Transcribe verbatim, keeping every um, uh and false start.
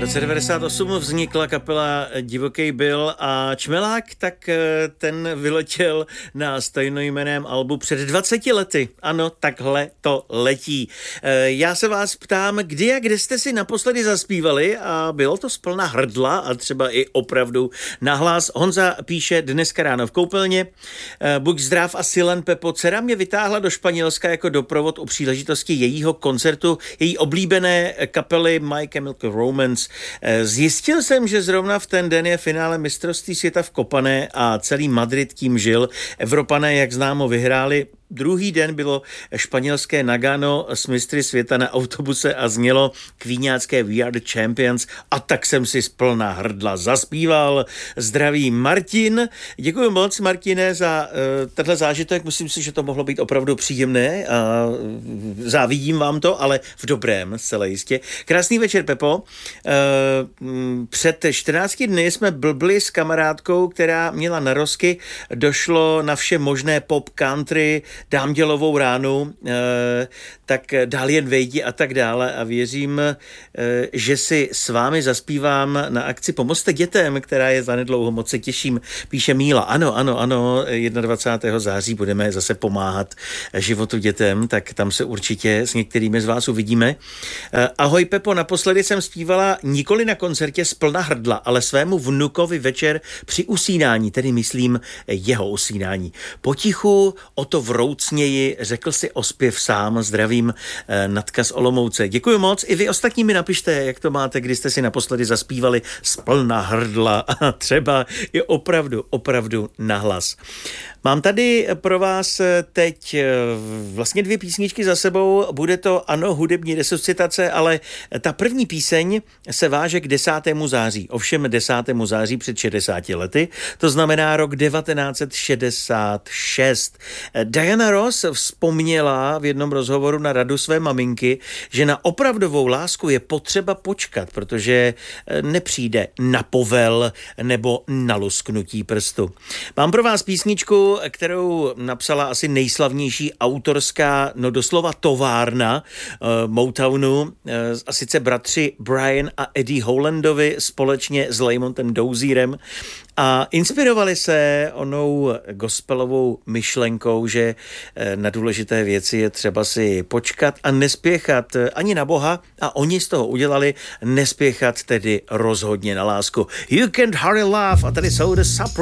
roce devadesát osm vznikla kapela Divoký Bill a Čmelák, tak ten vyletěl na stejnojmenném albu před dvaceti lety. Ano, takhle to letí. Já se vás ptám, kdy a kde jste si naposledy zaspívali a bylo to splna hrdla a třeba i opravdu nahlas. Honza píše dneska ráno v koupelně. Buď zdrav a silen, Pepo. Dcera mě vytáhla do Španělska jako doprovod u příležitosti jejího koncertu její oblíbené kapely My Chemical Romance. Zjistil jsem, že zrovna v ten den je finále mistrovství světa v kopané a celý Madrid tím žil. Evropané, jak známo, vyhráli. Druhý den bylo španělské Nagano s mistry světa na autobuse a znělo kvíňácké We Are the Champions a tak jsem si splna hrdla zaspíval. Zdraví Martin. Děkuji moc, Martine, za uh, tenhle zážitek. Myslím si, že to mohlo být opravdu příjemné a závidím vám to, ale v dobrém, zcela jistě. Krásný večer, Pepo. Uh, před čtrnácti dny jsme blbli s kamarádkou, která měla narozky. Došlo na vše možné pop, country, Dám dělovou ránu, tak dál jen vejdi a tak dále a věřím, že si s vámi zaspívám na akci Pomozte dětem, která je zanedlouho, moc se těším, píše Míla. Ano, ano, ano, dvacátého prvního září budeme zase pomáhat životu dětem, tak tam se určitě s některými z vás uvidíme. Ahoj Pepo, naposledy jsem zpívala nikoli na koncertě splna hrdla, ale svému vnukovi večer při usínání, tedy myslím jeho usínání. Potichu, o to vroucněji, řekl si ospěv sám, zdravím, Natka z Olomouce. Děkuji moc, i vy ostatní mi napište, jak to máte, kdy jste si naposledy zaspívali splna hrdla a třeba je opravdu, opravdu nahlas. Mám tady pro vás teď vlastně dvě písničky za sebou, bude to ano hudební resuscitace, ale ta první píseň se váže k desátému září, ovšem desátému září před šedesáti lety, to znamená rok devatenáct set šedesát šest. Diana Ross vzpomněla v jednom rozhovoru na radu své maminky, že na opravdovou lásku je potřeba počkat, protože nepřijde na povel nebo na lusknutí prstu. Mám pro vás písničku, kterou napsala asi nejslavnější autorská, no doslova továrna uh, Motownu, uh, a sice bratři Brian a Eddie Howlandovi společně s Laymontem Dozierem a inspirovali se onou gospelovou myšlenkou, že na důležité věci je třeba si počkat a nespěchat ani na Boha a oni z toho udělali nespěchat tedy rozhodně na lásku. You can't hurry love a tady jsou The Supremes.